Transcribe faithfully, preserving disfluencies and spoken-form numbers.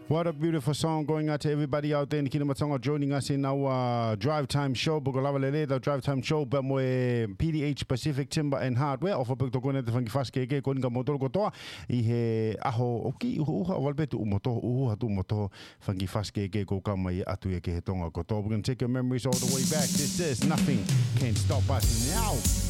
What a beautiful song going out to everybody out there in Kinamatonga joining us in our uh, Drive Time show. Bukalava lele the Drive Time show but mo P D H Pacific Timber and Hardware of pagto ko na te fangi faske ke ko nga motor ko to I he aho oki u ha walbetu u motor u ha tu motor fangi faske ke ko kamai atu e ke he tonga ko to. We're going to take your memories all the way back. This is Nothing Can Stop Us Now.